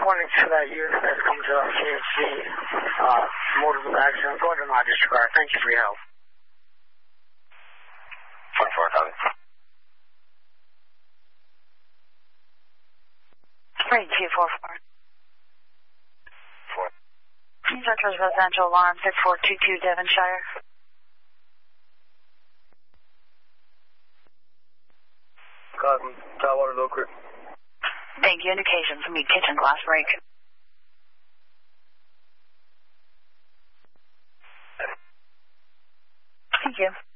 warning for that unit that's come to CHC, multiple accident. Go ahead and disregard. Thank you for your help. 24, copy. 3244. 4. Central Residential Alarm 6422 Devonshire. Copy. Tidewater Low Creek. Thank you. Indications from the kitchen glass break. Thank you.